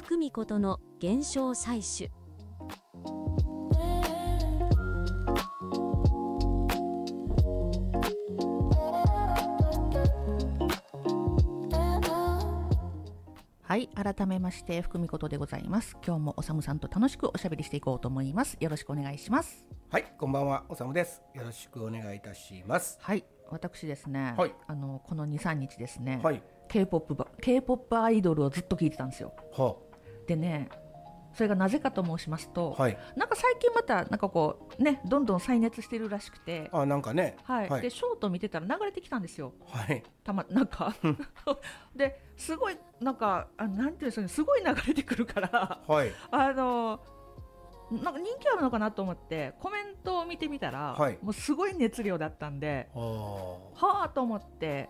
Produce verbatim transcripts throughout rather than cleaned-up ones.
久美子の現象採取。 はい、改めまして福美子でございます。今日もおさむさんと楽しくおしゃべりしていこうと思います。よろしくお願いします。 はい、こんばんは、おさむです。よろしくお願いいたします。 はい、私ですね、 はい、 あのこの にさんにちですね、 はい、 K-ポップ ば K-ポップ アイドルをずっと聞いてたんですよ。 はでね、それがなぜかと申しますと、 はい、 なんか最近またなんかこうね、どんどん再熱してるらしくて、 あ、なんかね、 はいはい、 でショート見てたら流れてきたんですよ。 はい、 たまなんかですごいなんかあなんていうんですかね、すごい流れてくるから、 はい、 あのなんか人気あるのかなと思ってコメントを見てみたら、 はい、 もうすごい熱量だったんで、 あはあと思って。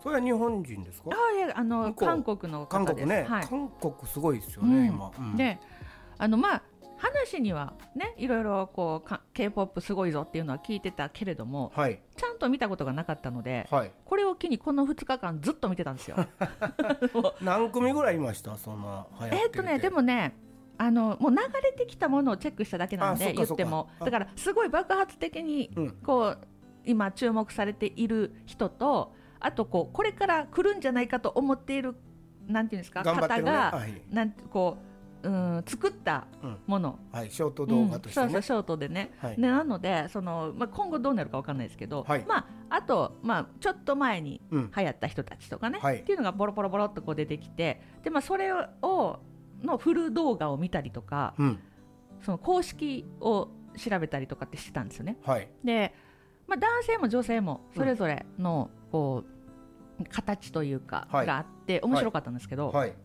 それは日本人ですか？ あいやあの韓国の方です。 韓国ね、 はい、 韓国すごいですよね、うん、今、うん、 であのまあ話にはね、いろいろこう K-ポップ すごいぞっていうのは聞いてたけれども、 はい、 ちゃんと見たことがなかったので、 はい、 これを機にこのふつかかんずっと見てたんですよ。 何組ぐらいいました？そんな流行ってるって。 えーっとねでもね、あのもう流れてきたものをチェックしただけなんで、言ってもだからすごい爆発的にこう、うん、今注目されている人と、あとこうこれから来るんじゃないかと思っているなんていうんですか、 頑張ってるね、 方が、 はい、 なんてこううん、作ったもの、 うん、はい、ショート動画としてね、 うん、そうそうショートでね、はい、なのでその、まあ、今後どうなるか分かんないですけど、はい、まあ、あと、まあ、ちょっと前に流行った人たちとかね、うん、っていうのがボロボロボロっとこう出てきて、で、まあ、それをのフル動画を見たりとか、うん、その公式を調べたりとかってしてたんですよね、はい、で、まあ、男性も女性もそれぞれのこう、うん、形というかがあって面白かったんですけど、はいはい、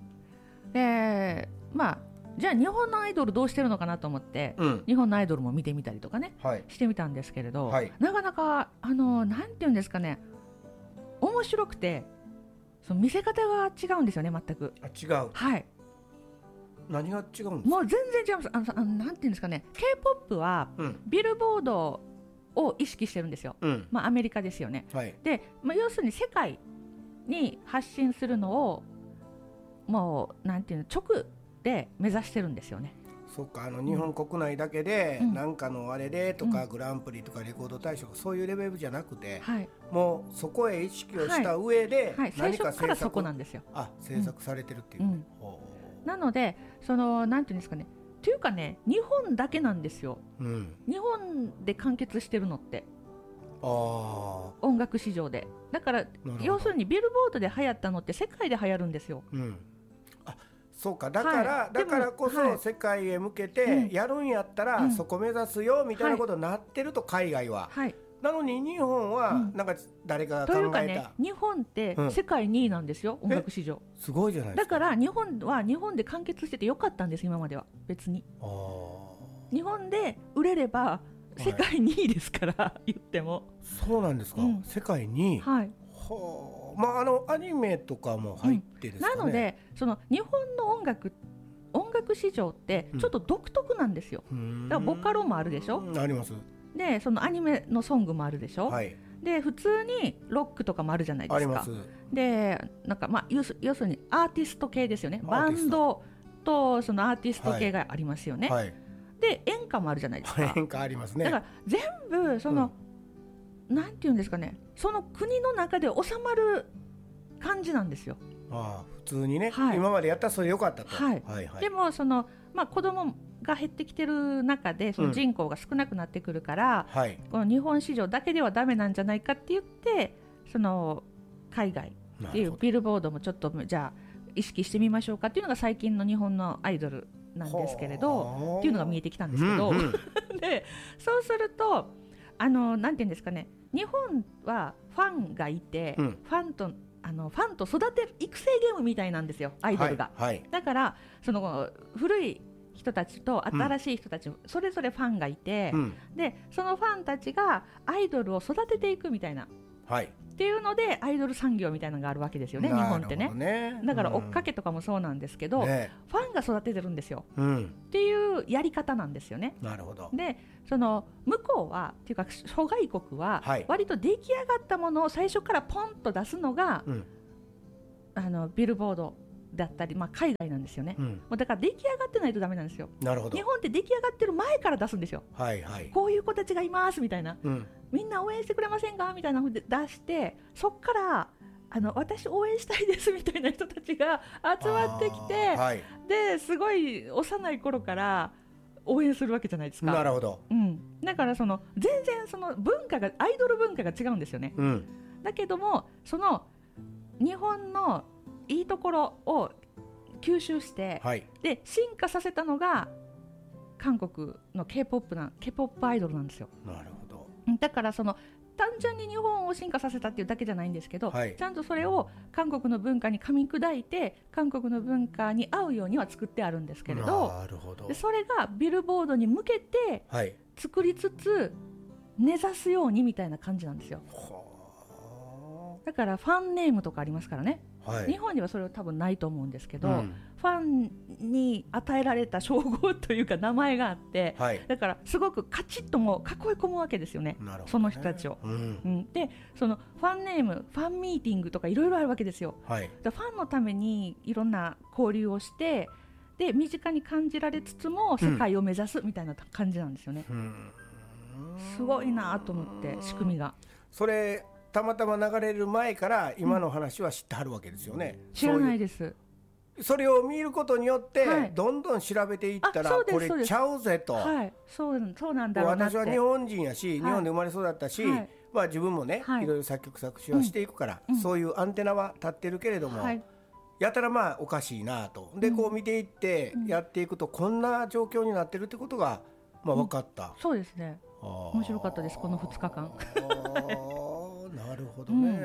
でまあ、じゃあ日本のアイドルどうしてるのかなと思って、うん、日本のアイドルも見てみたりとかね、はい、してみたんですけれど、はい、なかなかあのなんていうんですかね、面白くてその見せ方が違うんですよね、全く。 あ、違う、はい、何が違うんですか？ もう全然違います。あのあのなんていうんですかね、K-ポップ はビルボードを意識してるんですよ、うん、まあ、アメリカですよね、はい、で、まあ、要するに世界に発信するのをもうなんていうの直で目指してるんですよね。 そうか、あの日本国内だけで、うん、なんかのあれでとか、うん、グランプリとかレコード大賞とかそういうレベルじゃなくて、はい、もうそこへ意識をした上で、 はいはい、 何か制作、 最初からそこなんですよ。 あ、制作されてるっていう、ね、うんうん、 なのでそのなんていうんですかね、というかね、日本だけなんですよ、うん、日本で完結してるのって、あ、音楽市場で。だから要するにビルボードで流行ったのって世界で流行るんですよ、うん、あ、 そうか、だから、はい、だからこそ世界へ向けてやるんやったら、うん、そこ目指すよみたいなことになってると、海外は、はい、なのに日本はなんか誰かが考えた、というかね、 日本って世界にいなんですよ、うん、音楽市場。 すごいじゃないですか。 だから日本は日本で完結しててよかったんです、今までは。別にあ、日本で売れれば世界にいですから、はい、言っても。 そうなんですか、うん、世界に、はい、はあ、まあ、あのアニメとかも入ってですかね、 うん、なのでその日本の音楽音楽市場ってちょっと独特なんですよ、うん、だからボカロもあるでしょ、 あります。 でそのアニメのソングもあるでしょ、はい、で普通にロックとかもあるじゃないですか。あります。でなんか、まあ、要す、要するにアーティスト系ですよね。バンドとそのアーティスト系がありますよね、はいはい、で演歌もあるじゃないですか。 演歌ありますね。 だから全部その、うん、なんていうんですかね、その国の中で収まる感じなんですよ。 ああ、普通にね、はい、今までやったらそれ良かったと、 はいはいはい、でもその、まあ、子供が減ってきてる中でその人口が少なくなってくるから、うん、はい、この日本市場だけではダメなんじゃないかって言って、その海外っていうビルボードもちょっとじゃあ意識してみましょうかっていうのが最近の日本のアイドルなんですけれどっていうのが見えてきたんですけど、うんうん、でそうするとあのなんていうんですかね、日本はファンがいて、うん、ファンとあのファンと育てる育成ゲームみたいなんですよ、アイドルが、はいはい、だからその古い人たちと新しい人たち、うん、それぞれファンがいて、うん、でそのファンたちがアイドルを育てていくみたいな、はい、っていうのでアイドル産業みたいなのがあるわけですよね、日本ってね。だから追っかけとかもそうなんですけど、うんね、ファンが育ててるんですよ、うん、っていうやり方なんですよね。 なるほど。 でその向こうはっていうか諸外国は割と出来上がったものを最初からポンと出すのが、うん、あのビルボードだったり、まあ、海外なんですよね、うん、もうだから出来上がってないとダメなんですよ。 なるほど。 日本って出来上がってる前から出すんですよ、 はいはい、 こういう子たちがいますみたいな、うん、みんな応援してくれませんかみたいなふうで出して、そっからあの私応援したいですみたいな人たちが集まってきて、はい、ですごい幼い頃から応援するわけじゃないですか。 なるほど、 うん、だからその全然その文化がアイドル文化が違うんですよね、うん、だけどもその日本のいいところを吸収して、はい、で進化させたのが韓国の K-ポップ な K-ポップ アイドルなんですよ。 なるほど。 だからその単純に日本を進化させたっていうだけじゃないんですけど、はい、ちゃんとそれを韓国の文化に噛み砕いて韓国の文化に合うようには作ってあるんですけれ ど, なるほど。 でそれがビルボードに向けて作りつつ根ざすようにみたいな感じなんですよ。だからファンネームとかありますからね、はい、日本にはそれは多分ないと思うんですけど、うん、ファンに与えられた称号というか名前があって、はい、だからすごくカチッとも囲い込むわけですよ ね, ねその人たちを、うんうん、でそのファンネームファンミーティングとかいろいろあるわけですよ、はい、だファンのためにいろんな交流をしてで身近に感じられつつも世界を目指すみたいな感じなんですよね、うん、すごいなと思って仕組みが。 それたまたま流れる前から今の話は知ってはるわけですよね、 うん、知らないです。 それを見ることによってどんどん調べていったら、はい、これちゃうぜと、 はい、そうそうなんだろうなって。 私は日本人やし、はい、日本で生まれ育ったし、はいまあ、自分もね、はい、いろいろ作曲作詞はしていくから、うん、そういうアンテナは立ってるけれども、はい、やたらまあおかしいなとでこう見ていってやっていくとこんな状況になってるってことがまあ分かった、 うん、そうですね。面白かったですこのふつかかん。 なるほどね、うん、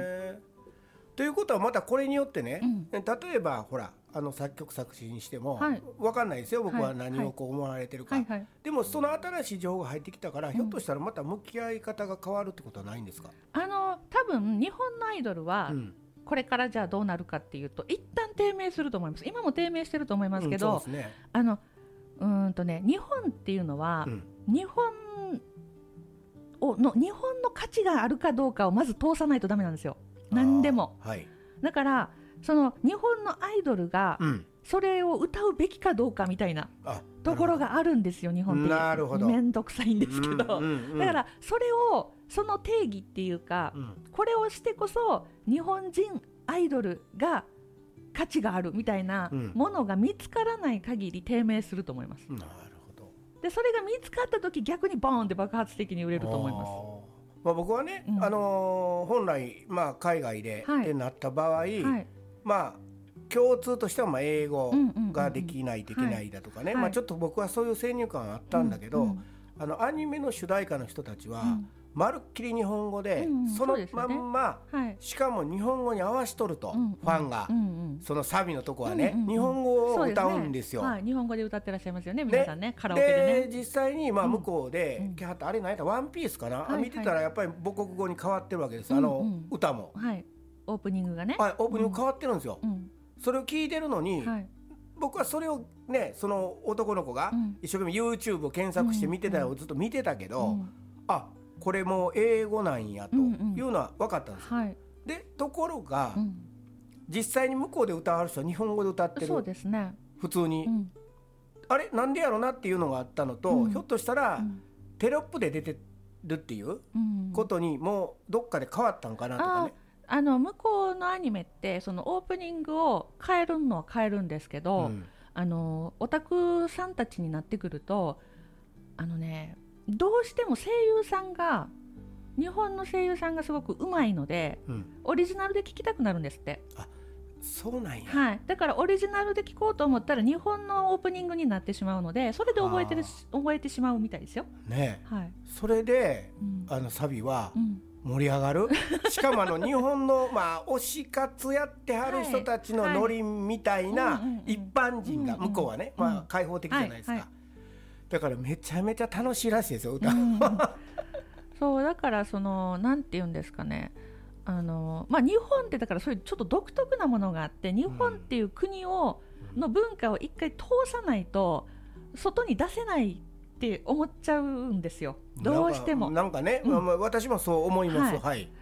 ということはまたこれによってね、うん、例えばほらあの作曲作詞にしても、はい、分かんないですよ僕は何をこう思われてるか、はいはいはい、でもその新しい情報が入ってきたから、うん、ひょっとしたらまた向き合い方が変わるってことはないんですか？ あの多分日本のアイドルは、うん、これからじゃあどうなるかっていうと一旦低迷すると思います。今も低迷してると思いますけど、うんそうですね、あのうーんとね日本っていうのは、うん、日本の日本の価値があるかどうかをまず通さないとダメなんですよ何でも、はい、だからその日本のアイドルがそれを歌うべきかどうかみたいなところがあるんですよ日本って。 なるほど。 めんどくさいんですけど、うんうんうん、だからそれをその定義っていうか、うん、これをしてこそ日本人アイドルが価値があるみたいなものが見つからない限り低迷すると思います、うん、なるほど。でそれが見つかった時逆にボーンって爆発的に売れると思います。 まあ、僕はね、うんあのー、本来、まあ、海外で、はい、ってなった場合、はい、まあ共通としてはまあ英語ができないといけないだとかね、まあ、ちょっと僕はそういう先入観あったんだけど、うんうん、あのアニメの主題歌の人たちは、うんまるっきり日本語で、うんうん、そのまんま、ねはい、しかも日本語に合わしとると、うんうん、ファンが、うんうん、そのサビのとこはね、うんうんうん、日本語を歌うんですよ。 そうですね、はい、日本語で歌ってらっしゃいますよね皆さんね、カラオケでね。 で実際にまあ向こうで、うん、あれ何やったワンピースかな、はいはい、見てたらやっぱり母国語に変わってるわけです、あの、うんうん、歌も、 はい、オープニングがね、 はい、オープニング変わってるんですよ、うん、それを聞いてるのに、はい、僕はそれをねその男の子が一生懸命 YouTube を検索して見てたのをずっと見てたけど、うんうん、あこれも英語なんやというのは分かったんです、うんうんはい、でところが、うん、実際に向こうで歌われる人は日本語で歌ってる。 そうですね、 普通に、うん、あれなんでやろなっていうのがあったのと、うん、ひょっとしたら、うん、テロップで出てるっていうことにもうどっかで変わったんかなとかね、 ああの向こうのアニメってそのオープニングを変えるのは変えるんですけど、うん、あのオタクさんたちになってくるとあのねどうしても声優さんが日本の声優さんがすごく上手いので、うん、オリジナルで聞きたくなるんですって。 あ、そうなんや、 はい、だからオリジナルで聞こうと思ったら日本のオープニングになってしまうのでそれで覚えてる覚えてしまうみたいですよ、 ねはい、それで、うん、あのサビは盛り上がる、うん、しかもあの日本の、まあ、推し活やってはる人たちのノリみたいな一般人が向こうはね、まあ、開放的じゃないですか、はいはいだからめちゃめちゃ楽しいらしいですよ歌、うん、 そうだからそのなんて言うんですかねあの、まあ、日本ってだからそういうちょっと独特なものがあって日本っていう国を、うん、の文化を一回通さないと外に出せないって思っちゃうんですよどうしてもなんかね、うんまあ、私もそう思います、はいはい、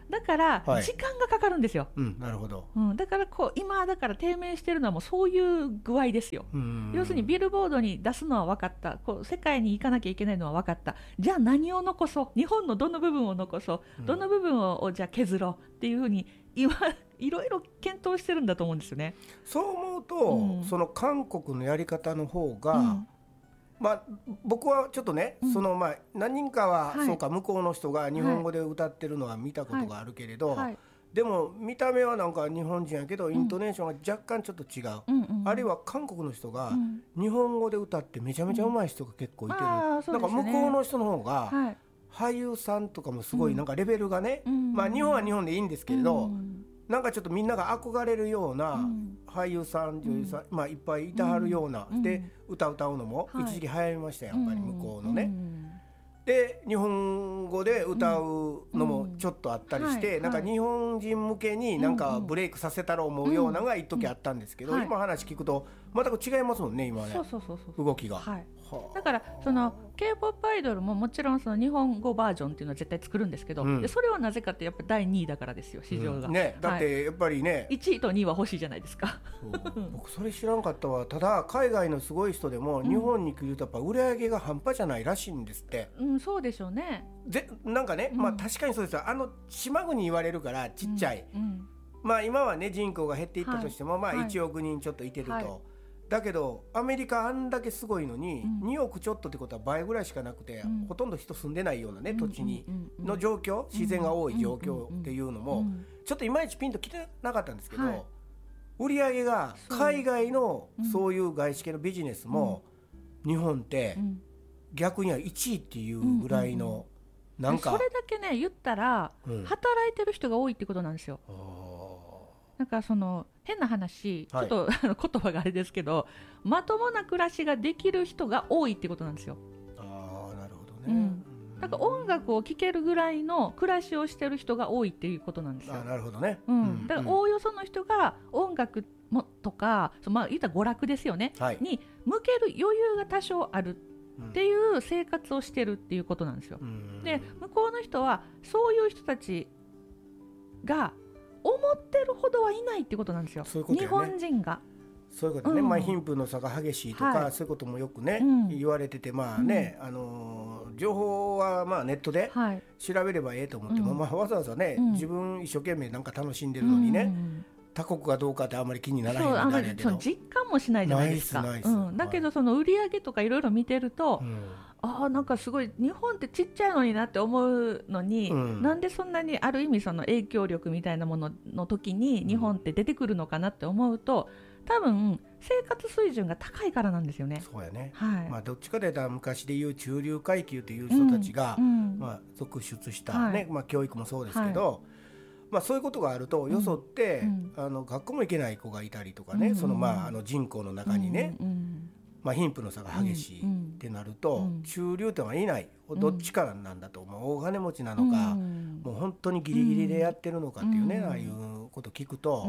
だから時間がかかるんですよ、 はい、うん、なるほど、 うん、だからこう今だから低迷してるのはもうそういう具合ですよ。要するにビルボードに出すのは分かった、こう世界に行かなきゃいけないのは分かった、じゃあ何を残そう、日本のどの部分を残そう、うん、どの部分を、をじゃあ削ろうっていうふうに今いろいろ検討してるんだと思うんですよね。 そう思うと、うん、その韓国のやり方の方が、うんまあ、僕はちょっとね、うん、そのまあ何人かは、はい、そうか向こうの人が日本語で歌ってるのは見たことがあるけれど、はいはい、でも見た目はなんか日本人やけど、うん、イントネーションが若干ちょっと違う、うんうん、あるいは韓国の人が日本語で歌ってめちゃめちゃ上手い人が結構いてる、うんなんか向こうの人の方が、はい、俳優さんとかもすごいなんかレベルがね、うんまあ、日本は日本でいいんですけれど、うんなんかちょっとみんなが憧れるような俳優さん、女優さん、まあ、いっぱいいたはるような、で歌歌うのも一時期流行りましたよ、やっぱり向こうのね。で日本語で歌うのもちょっとあったりして、なんか日本人向けになんかブレイクさせたら思うようなのが一時あったんですけど、今話聞くと全く違いますもんね、今ね、動きが。 だからその ケーポップ アイドルももちろんその日本語バージョンっていうのは絶対作るんですけど、うん、でそれはなぜかってやっぱだいにいだからですよ、市場が、 うんね、だってやっぱりね、はい、 いちいとにいは欲しいじゃないですか。 そう僕それ知らんかったわ。ただ海外のすごい人でも日本に来るとやっぱ売り上げが半端じゃないらしいんですって、 うん、そうでしょうね。 でなんかね、うんまあ、確かにそうですよ。あの島国言われるからちっちゃい、うんうん、まあ今はね人口が減っていったとしても、はい、まあいちおくにんちょっといてると、はいだけどアメリカあんだけすごいのに、うん、におくちょっとってことは倍ぐらいしかなくて、うん、ほとんど人住んでないようなね、うん、土地に、うん、の状況、自然が多い状況っていうのも、うん、ちょっといまいちピンときてなかったんですけど、はい、売り上げが海外のそういう外資系のビジネスも、日本って逆にはいちいっていうぐらいの、なんかそれだけね言ったら、働いてる人が多いってことなんですよ。なんかその変な話、はい、ちょっとあの言葉があれですけど、まともな暮らしができる人が多いってことなんですよ。 ああ、なるほどね。 うん、だから音楽を聴けるぐらいの暮らしをしてる人が多いっていうことなんですよ。 あ、なるほどね。 うん、だからおおよその人が音楽もとか、まあ言ったら娯楽ですよね、はい、に向ける余裕が多少あるっていう生活をしてるっていうことなんですよ。うん、で向こうの人はそういう人たちが思ってるほどはいないってことなんですよ。 そういうことよね、 日本人がそういうことね、うんまあ、貧富の差が激しいとか、はい、そういうこともよくね、うん、言われてて、まあね、うん、あのー、情報はまあネットで調べればええと思っても、はいまあ、わざわざね、うん、自分一生懸命なんか楽しんでるのにね、うん、他国がどうかってあんまり気にならへんみたいなけど、 そう実感もしないじゃないですか。 ナイスナイス、 うん、だけどその売り上げとかいろいろ見てると、うんあなんかすごい日本ってちっちゃいのになって思うのに、うん、なんでそんなにある意味その影響力みたいなものの時に日本って出てくるのかなって思うと、多分生活水準が高いからなんですよね。 そうやね、 はいまあ、どっちかというと昔でいう中流階級という人たちが、うんうんまあ、続出した、ねはいまあ、教育もそうですけど、はいまあ、そういうことがあるとよそって、うんうん、あの学校も行けない子がいたりとかね、うんうんそのまあ、あの人口の中にね、うんうんまあ、貧富の差が激しいってなると、うんうん、中流とはいない、どっちからなんだと思う、大金持ちなのか、うん、もう本当にギリギリでやってるのかっていうね、うん、ああいうこと聞くと、うん、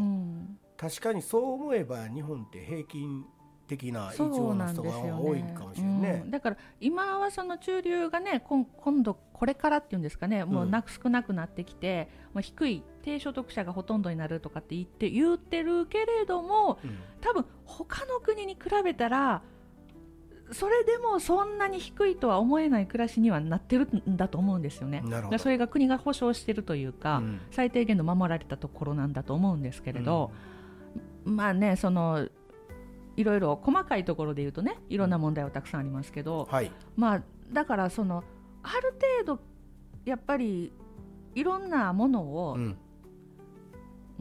確かにそう思えば日本って平均的な一応の人が多いかもしれないね。 うん、だから今はその中流がね、今度これからっていうんですかね、もうなく少なくなってきて、うん、低い低所得者がほとんどになるとかって言って言ってるけれども、うん、多分他の国に比べたらそれでもそんなに低いとは思えない暮らしにはなってるんだと思うんですよね。 なるほど。 それが国が保障してるというか、うん、最低限の守られたところなんだと思うんですけれど、うん、まあね、そのいろいろ細かいところで言うとね、いろんな問題はたくさんありますけど、はい、まあだからそのある程度やっぱりいろんなものを、うんうん、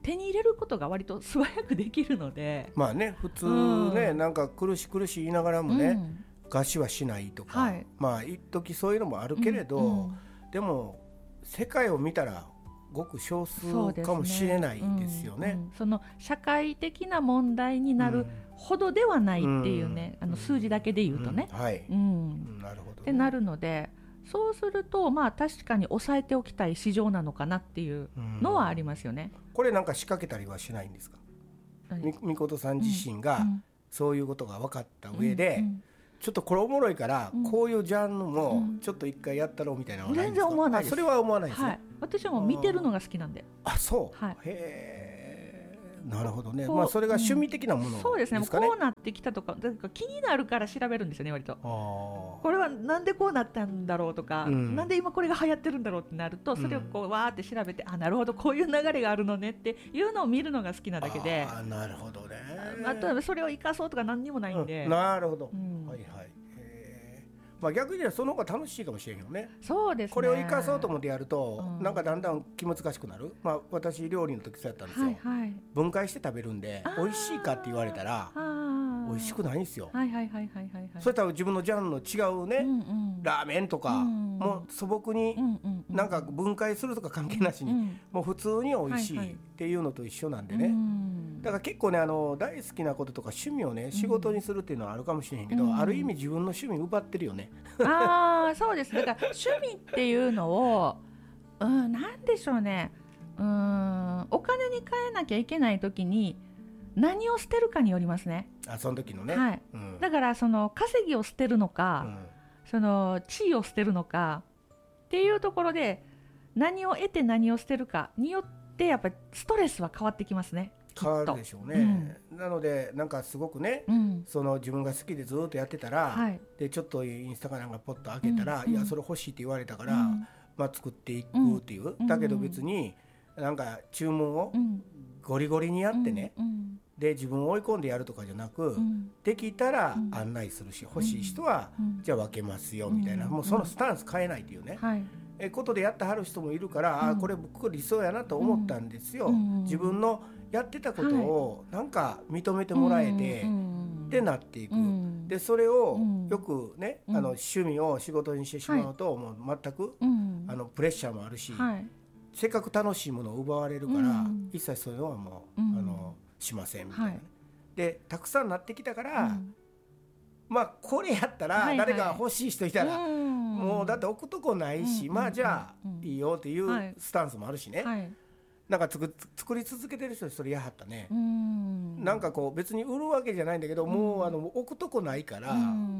手に入れることが割と素早くできるので、 まあね、普通ね、うん、なんか苦し苦し言いながらもね、うん、餓死はしないとか、はい、まあ一時そういうのもあるけれど、うんうん、でも世界を見たらごく少数かもしれないですよね。 うんうん、その社会的な問題になるほどではないっていうね、うん、あの数字だけで言うとね、 うんはい、 うん、 なるほどね、 ってなるので、そうするとまあ確かに抑えておきたい市場なのかなっていうのはありますよね。 うん、これなんか仕掛けたりはしないんですか？み、みことさん自身がそういうことが分かった上で、うんうん、 ちょっとこれおもろいから、うん、こういうジャンルもちょっと一回やったろうみたいなのはないんですか？ 全然思わないです。 それは思わないですね、 はい、私はもう見てるのが好きなんで。 あ、そう、はい、へー、なるほどね。まあ、それが趣味的なものですかね、うん、そうですね。もうこうなってきたとか、だから気になるから調べるんですよね、割と。あ、これはなんでこうなったんだろうとか、うん、なんで今これが流行ってるんだろうってなると、それをこうわーって調べて、うん、あ、なるほど、こういう流れがあるのねっていうのを見るのが好きなだけで。 あ、なるほどね。 あとはそれを生かそうとか何にもないんで、 うん、なるほど、うん、はいはい、えーまあ、逆にはその方が楽しいかもしれんよね。 そうですね。 これを生かそうと思ってやると、うん、なんかだんだん気難しくなる。まあ、私料理の時そうやったんですよ、はいはい、分解して食べるんで美味しいかって言われたら美味しくないんですよ。 はいはいはいはいはい、はい、 それとは自分のジャンルの違うね、うんうん、ラーメンとか、うん、もう素朴になんか分解するとか関係なしに、うんうん、もう普通に美味しいっていうのと一緒なんでね、はいはい、だから結構ね、あの大好きなこととか趣味をね仕事にするっていうのはあるかもしれへんけど、うん、ある意味自分の趣味奪ってるよね。 ああ、そうです。だから趣味っていうのを、うん、なんでしょうね、うーん、お金に変えなきゃいけない時に何を捨てるかによりますね。 あ、その時のね、 はい、うん、だからその稼ぎを捨てるのか、うん、その地位を捨てるのかっていうところで、何を得て何を捨てるかによってやっぱりストレスは変わってきますね。 変わるでしょうね、うん、なのでなんかすごくね、うん、その自分が好きでずっとやってたら、はい、でちょっとインスタかなんかポッと開けたら、うん、いやそれ欲しいって言われたから、うん、まあ、作っていくっていう、うん、だけど別になんか注文をゴリゴリにやってね、うん、で自分を追い込んでやるとかじゃなく、うん、できたら案内するし、欲しい人は、うん、じゃあ分けますよみたいな、もうそのスタンス変えないっていうね、はい、えことでやってはる人もいるから、うん、あ、これ僕理想やなと思ったんですよ、うん、自分のやってたことをなんか認めてもらえて、はい、でなっていく、うん、でそれをよくね、うん、あの趣味を仕事にしてしまうと、はい、もう全く、うん、あのプレッシャーもあるし、はい、せっかく楽しいものを奪われるから、うん、一切そういうのはもう、うん、あのしませんみたいな、はい、でたくさんなってきたから、うん、まあこれやったら誰か欲しい人いたら、はいはい、もうだって置くとこないし、うん、まあじゃあいいよっていうスタンスもあるしね、はい、なんかつく作り続けてる人それやはったね。うん、なんかこう別に売るわけじゃないんだけど、うん、もうあの置くとこないから、うん、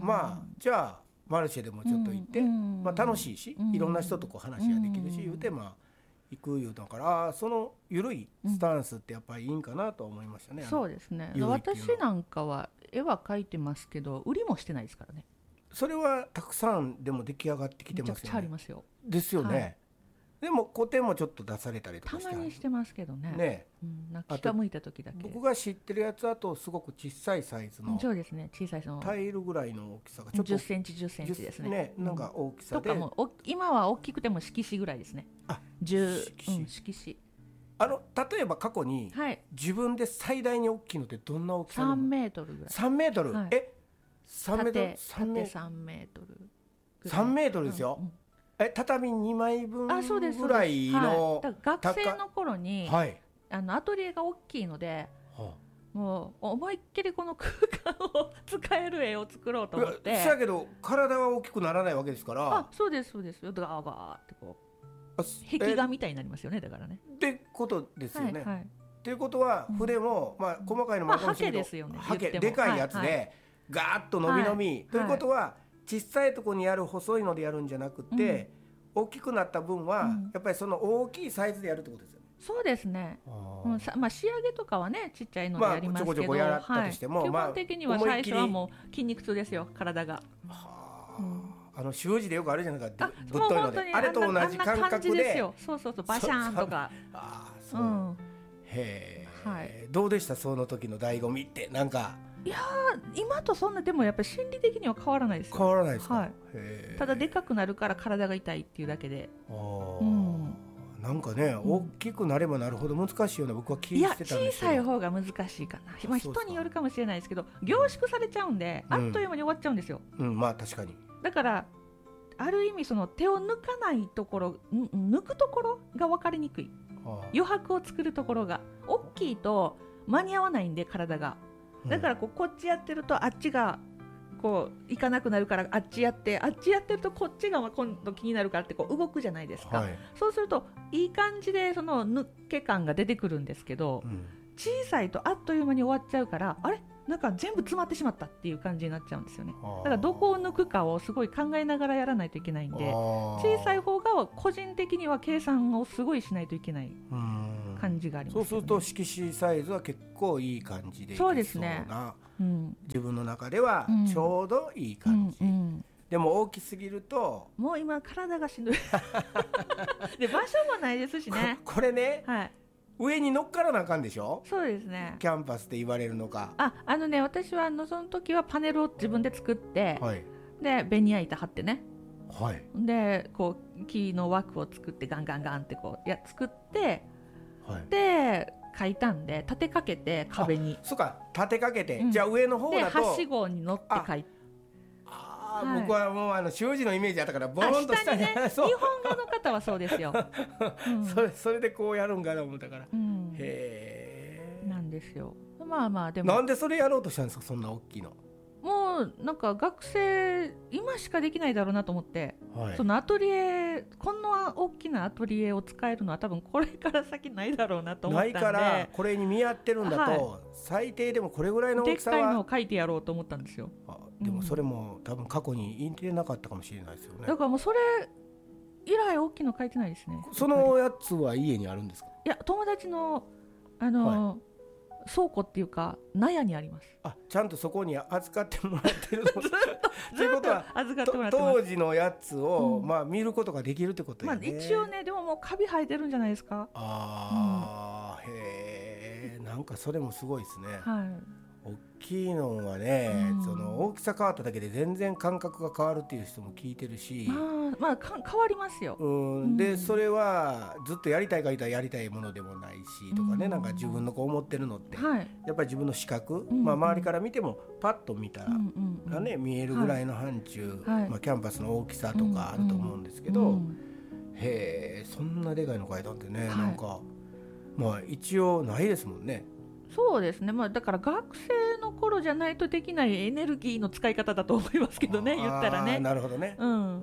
まあじゃあマルシェでもちょっと行って、うん、まあ、楽しいし、うん、いろんな人とこう話ができるし、うん、言うてまあ行くいうだから、その緩いスタンスってやっぱりいいんかなと思いましたね、うん、 そうですね。私なんかは絵は描いてますけど売りもしてないですからね。 それはたくさんでも出来上がってきてますよね。めちゃくちゃありますよ。 ですよね、はい、でも個展もちょっと出されたりとかして、 たまにしてますけどね。 ね、 うん、なんか気が向いた時だけ。 僕が知ってるやつだとすごく小さいサイズの、 そうですね、小さいそのタイルぐらいの大きさがちょっとじゅっセンチじゅっセンチですね。 ね、なんか大きさで、 とかもお今は大きくても色紙ぐらいですね。あ、じゅう、うん、色紙。あの例えば過去に、はい、自分で最大に大きいのってどんな大きさの？ さんメートルぐらい。 さんメートル、はい、えさんメートル、 縦さんメートルさんメートルですよ、うんうん、え畳にまいぶんぐらいの、 はい、学生の頃に、はい、あのアトリエが大きいので、はあ、もう思いっきりこの空間を使える絵を作ろうと思って。 そうやけど体は大きくならないわけですから。 あ、そうですそうです。ガーガーってこう壁画みたいになりますよね、だからね。 ってことですよね。はいはい、っていうことは筆も、うん、まあ、細かいのもあるかもしれないけど、まあ、ハケですよね。でかいやつで、はいはい、ガーッと伸び伸び、はい、ということは、はい、小さいところにやる細いのでやるんじゃなくて、うん、大きくなった分は、うん、やっぱりその大きいサイズでやるってことですよね。 そうですね。あ、うん、さまあ、仕上げとかはねちっちゃいのでやりますけど、まあ、ちょこちょこやったとしても、はい、 基本的には最初はもう筋肉痛ですよ、体が。 はあ、うん、あの習字でよくあるじゃないですか、ぶっといので、あれと同じ感覚で。 ですよ。そうそうそう、バシャーンとか。 ああ、そう、うん、へえ、はい、どうでしたその時の醍醐味って。なんかいや今とそんなでもやっぱり心理的には変わらないですよ。 変わらないですか、はい、 へただでかくなるから体が痛いっていうだけで。あ、 うん、なんかね、うん、大きくなればなるほど難しいような僕は気にしてたんですけど。いや小さい方が難しいかな、まあ、人によるかもしれないですけど凝縮されちゃうんで、うん、あっという間に終わっちゃうんですよ、 うんうん、まあ確かに。 だからある意味その手を抜かないところ、抜くところが分かりにくい。余白を作るところが大きいと間に合わないんで体が。だからこうこっちやってるとあっちがこう行かなくなるからあっちやって、あっちやってるとこっちが今度気になるからってこう動くじゃないですか、はい、そうするといい感じでその抜け感が出てくるんですけど、うん、小さいとあっという間に終わっちゃうから、あれなんか全部詰まってしまったっていう感じになっちゃうんですよね。だからどこを抜くかをすごい考えながらやらないといけないんで、小さい方が個人的には計算をすごいしないといけない感じがありますよね。 そうすると色紙サイズは結構いい感じでいけそうな、 そうですね、うん、 自分の中ではちょうどいい感じ、うんうんうん、でも大きすぎるともう今体がしんどいで場所もないですしねこ, これね、はい、上に乗っからなあかんでしょ。 そうですね、 キャンパスって言われるのか。 あ、あのね、私はあのその時はパネルを自分で作って、はい、でベニヤ板貼ってね、はい、でこう木の枠を作ってガンガンガンってこうや作って、はい、で書いたんで立てかけて壁に。 そうか、立てかけて、うん、じゃあ上の方だとではしごに乗って書いて、 あ、はい、僕はもうあの習字のイメージだったからボーンと下に、 ね、日本画の方はそうですよ、 うん、それそれでこうやるんかな思ったから、うん、 へえ、なんですよ。まあまあでもなんでそれやろうとしたんですか、そんな大きいの。 もうなんか学生今しかできないだろうなと思って、はい、そのアトリエ、こんな大きなアトリエを使えるのは多分これから先ないだろうなと思ったんで、 ないからこれに見合ってるんだと、はい、最低でもこれぐらいの大きさはでっかいのを描いてやろうと思ったんですよ。 あ、でもそれも、うん、多分過去に言ってなかったかもしれないですよね。 だからもうそれ以来大きいの描いてないですね。 そのやつは家にあるんですか。 いや、友達のあの、はい、倉庫っていうか納屋にあります。 あ、ちゃんとそこに預かってもらってるのずっとということは預かってもらってます。 当時のやつを、うん、まあ、見ることができるってことよね。 まあ、一応ね、でももうカビ生えてるんじゃないですか。 ああ、うん、へえ、なんかそれもすごいですね。 はい、 大きいのはね、うん、その大きさ変わっただけで全然感覚が変わるっていう人も聞いてるし、 まあ、まあ、か変わりますよ、 うん、で、うん、それはずっとやりたいか言ったらやりたいものでもないしとかね、うん、なんか自分のこう思ってるのって、はい、やっぱり自分の視覚、うん、まあ、周りから見てもパッと見たら、うんうん、ね、見えるぐらいの範疇、はい、まあ、キャンパスの大きさとかあると思うんですけど、うんうん、へえ、そんなでかいの書いたんでね、はい、なんかまあ一応ないですもんね。 そうですね、まあ、だから学生の頃じゃないとできないエネルギーの使い方だと思いますけどね、言ったらね。 なるほどね、うん、うん、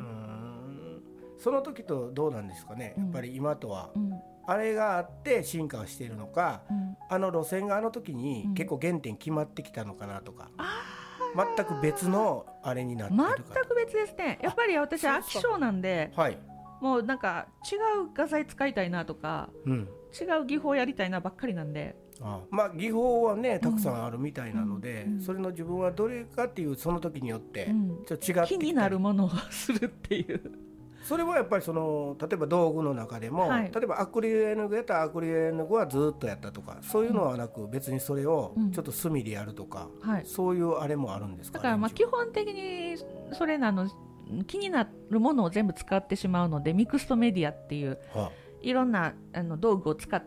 その時とどうなんですかね、やっぱり今とは、うん、あれがあって進化をしているのか、うん、あの路線があの時に結構原点決まってきたのかなとか、うん、全く別のあれになってるか。 全く別ですね。やっぱり私飽き性なんで、はい、もうなんか違う画材使いたいなとか、うん、違う技法やりたいなばっかりなんで。 ああ、まあ、技法はねたくさんあるみたいなので、うんうん、それの自分はどれかっていうその時によってちょっと違ってきたり、 気になるものをするっていう。 それはやっぱりその例えば道具の中でも、はい、例えばアクリル絵の具やったらアクリル絵の具はずっとやったとか、そういうのはなく、別にそれをちょっと墨でやるとか、うんはい、そういうあれもあるんですか。 だからまあ基本的にそれなの、気になるものを全部使ってしまうので、ミクストメディアっていう、はあ、いろんなあの道具を使って、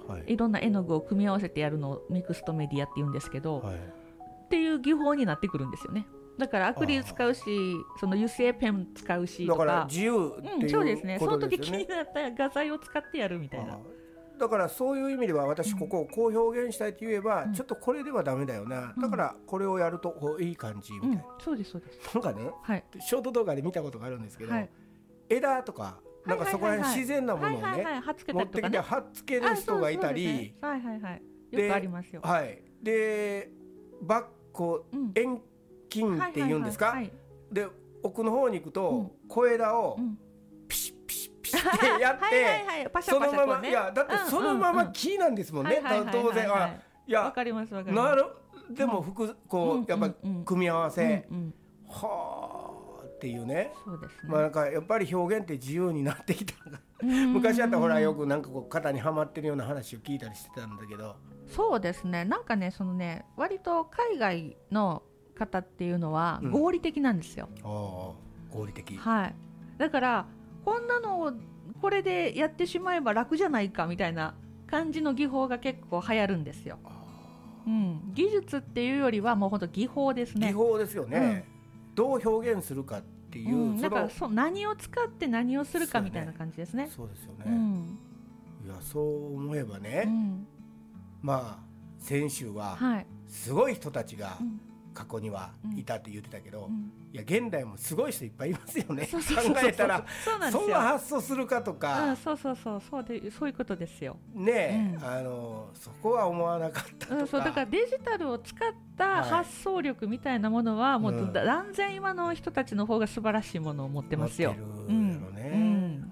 はい、いろんな絵の具を組み合わせてやるのをミクストメディアって言うんですけど、はい、っていう技法になってくるんですよね。だからアクリル使うし、その油性ペン使うしとか、 だから自由っていうことですよね。うん、そうですね。 その時気になった画材を使ってやるみたいな。 だからそういう意味では私ここをこう表現したいと言えば、うん、ちょっとこれではダメだよな、うん、だからこれをやるといい感じみたいな、うん、 そうですそうです。 なんかね、はい、ショート動画で見たことがあるんですけど、はい、枝とかなんかそこら辺自然なものをね持ってきて貼っつける人がいたり、 はいはいはい、よくありますよ。 はい、でバッコ、うん、遠近っていうんですか、で奥の方に行くと、うん、小枝をピシッピシッピシッってやってそのまま、いやだってそのまま木なんですもんね、当然は。いや、 わかりますわかります。なるでも複こうやっぱ組み合わせ、はあっていうね。そうですね。まあなんかやっぱり表現って自由になってきた。昔だったらほらよくなんかこう肩にはまってるような話を聞いたりしてたんだけど。 そうですね。なんかね、そのね、割と海外の方っていうのは合理的なんですよ。 うん、ああ、合理的。 はい。だからこんなのをこれでやってしまえば楽じゃないかみたいな感じの技法が結構流行るんですよ。うん、技術っていうよりはもう本当技法ですね。 技法ですよね。うん、どう表現するかっていう。うん、 だからそう何を使って何をするかみたいな感じですね。 そうですよね。うん、いやそう思えばね。うん、まあ先週はすごい人たちが過去にはいたって言ってたけど、うん、いや現代もすごい人いっぱいいますよね。考えたらそんな発想するかとか、 うん、そうそうそうそうでそういうことですよねえ、うん、あのそこは思わなかったとか、うん、 そうだからデジタルを使った発想力みたいなものは、はい、もう断然今の人たちの方が素晴らしいものを持ってますよ。 持ってるやろね、うんうん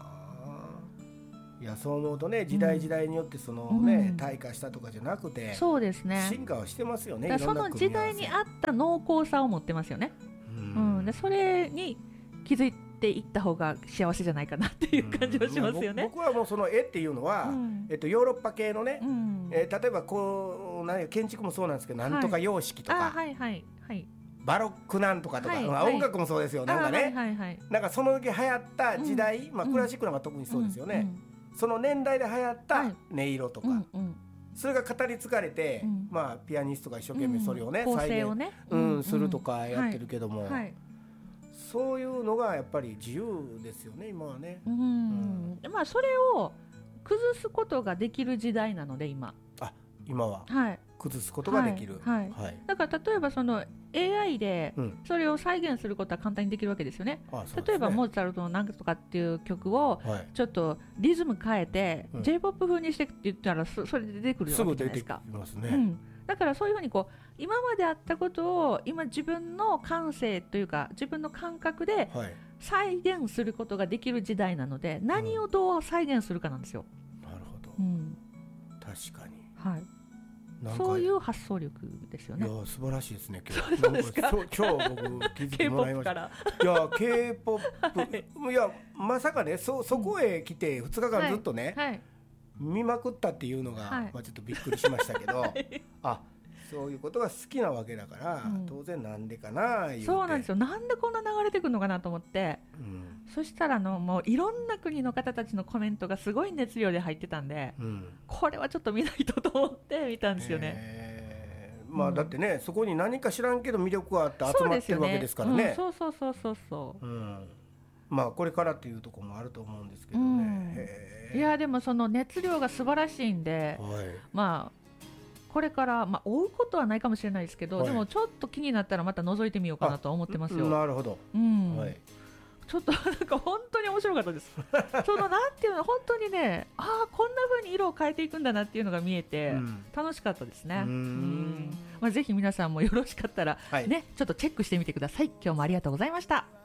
いやそう思うとね時代時代によってその、ねうん、退化したとかじゃなくてそうですね進化はしてますよね。 だからその時代に合った濃厚さを持ってますよね、うんうん、でそれに気づいていった方が幸せじゃないかなっていう感じはしますよね、 うん、僕はもうその絵っていうのは、うんえっと、ヨーロッパ系のね、うんえー、例えばこう何建築もそうなんですけど、はい、なんとか様式とか、 はいはいはいバロックなんとかとか、はいまあ、音楽もそうですよ、はい、なんかね、はいはいはい、なんかその時流行った時代、うんまあ、クラシックなんか特にそうですよね、うんうんその年代で流行った音色とか、はいうんうん、それが語り継がれて、うんまあ、ピアニストが一生懸命それをね、うん、再現をね、うんうん、するとかやってるけども、はいはい、そういうのがやっぱり自由ですよね今はね、うんうんまあ、それを崩すことができる時代なので今あ今は、 はい、 崩すことができる、 はいはいはい、だから例えばそのエーアイ でそれを再現することは簡単にできるわけですよね、うん、例えばモーツァルトのなんとかっていう曲をちょっとリズム変えて、はい、ジェイポップ 風にしてって言ったら そ, それで出てくるわけじゃないですか。 すぐ出てきますね、 うん、だからそういうふうにこう今まであったことを今自分の感性というか自分の感覚で再現することができる時代なので、何をどう再現するかなんですよ、 うん、なるほど、 うん、 確かに、 はい、そういう発想力ですよね。 いや素晴らしいですね今日。そうですか。 今日僕気づいてもらいました。いや K-ポップ、はい、いやまさかね そ, そこへ来てふつかかんずっとね、はいはい、見まくったっていうのが、はいまあ、ちょっとびっくりしましたけど、はい、あそういうことが好きなわけだから、うん、当然なんでかな言うて。 そうなんですよ。なんでこんな流れてくるのかなと思って、うん、そしたらのもういろんな国の方たちのコメントがすごい熱量で入ってたんで、うん、これはちょっと見ないとと思って見たんですよね。 まあ、だってね、うん、そこに何か知らんけど魅力があって集まってるわけですからね。 そうそうそうそうそう、うん、 まあこれからっていうところもあると思うんですけどね、うん、 へいやでもその熱量が素晴らしいんで、はい、まあこれから、まあ、追うことはないかもしれないですけど、はい、でもちょっと気になったらまた覗いてみようかなと思ってますよ。 なるほど、 うんはい、ちょっとなんか本当に面白かったですそのなんていうの本当にねああこんな風に色を変えていくんだなっていうのが見えて、うん、楽しかったですね。うんうんまあ、ぜひ皆さんもよろしかったら、はい、ねちょっとチェックしてみてください。今日もありがとうございました。